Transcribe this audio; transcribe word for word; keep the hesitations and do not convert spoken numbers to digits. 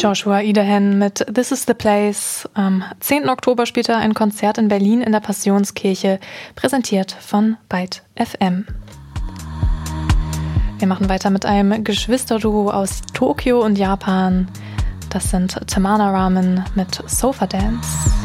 Joshua Idahen mit This is the Place. Am zehnten Oktober spielt er ein Konzert in Berlin in der Passionskirche, präsentiert von Byte F M. Wir machen weiter mit einem Geschwisterduo aus Tokio und Japan. Das sind Tamana Ramen mit Sofa Dance.